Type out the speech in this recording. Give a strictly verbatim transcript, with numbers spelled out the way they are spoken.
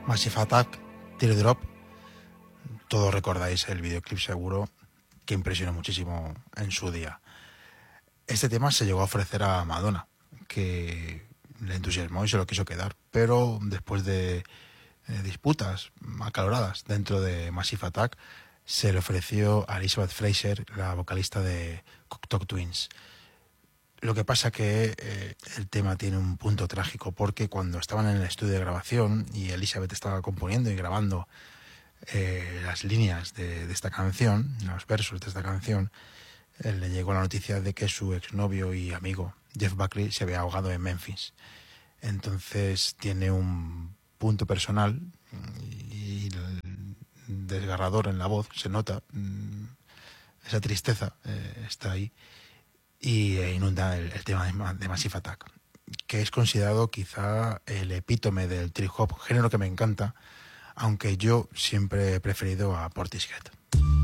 Massive Attack, Teardrop. Todos recordáis el videoclip seguro, que impresionó muchísimo en su día. Este tema se llegó a ofrecer a Madonna, que le entusiasmó y se lo quiso quedar, pero después de eh, disputas acaloradas dentro de Massive Attack, se le ofreció a Elizabeth Fraser, la vocalista de Cocteau Twins. Lo que pasa que eh, el tema tiene un punto trágico, porque cuando estaban en el estudio de grabación y Elizabeth estaba componiendo y grabando eh, las líneas de, de esta canción, los versos de esta canción, eh, le llegó la noticia de que su exnovio y amigo Jeff Buckley se había ahogado en Memphis. Entonces tiene un punto personal y el desgarrador en la voz, se nota, esa tristeza eh, está ahí, y inunda el, el tema de, de Massive Attack, que es considerado quizá el epítome del trip hop, género que me encanta, aunque yo siempre he preferido a Portishead.